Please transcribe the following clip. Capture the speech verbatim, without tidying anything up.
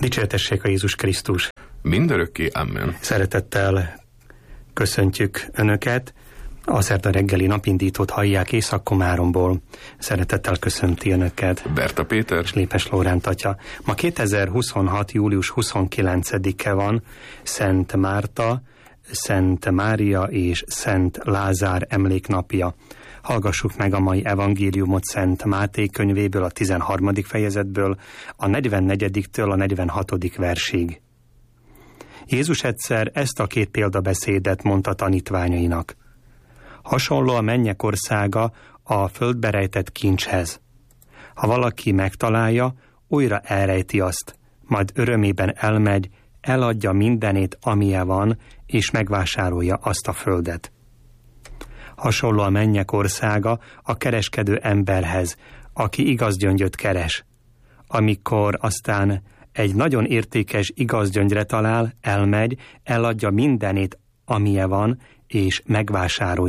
Dicsértessék a Jézus Krisztus! Mindörökké, amen. Szeretettel köszöntjük Önöket. A szerda reggeli napindítót hallják Észak-Komáromból. Szeretettel köszönti Önöket Berta Péter és Lépes Lóránt atya. Ma kétezer-huszonhat. július huszonkilencedike van, Szent Márta, Szent Mária és Szent Lázár emléknapja. Hallgassuk meg a mai evangéliumot Szent Máté könyvéből, a tizenharmadik fejezetből, a negyvennegyediktől a negyvenhatodik versig. Jézus egyszer ezt a két példabeszédet mondta tanítványainak. Hasonló a mennyek országa a földbe rejtett kincshez. Ha valaki megtalálja, újra elrejti azt, majd örömében elmegy, eladja mindenét, amilyen van, és megvásárolja azt a földet. Hasonló a mennyek országa a kereskedő emberhez, aki igaz gyöngyöt keres. Amikor aztán egy nagyon értékes igaz gyöngyre talál, elmegy, eladja mindenét, amilyen van, és megvásárolja